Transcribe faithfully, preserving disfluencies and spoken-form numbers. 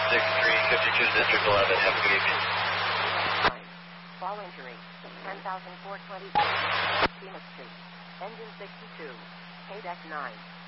six three fifty-two, District eleven. Have a good evening. Fall injury, ten thousand four hundred twenty Pima Street. Engine sixty-two. K-Deck nine.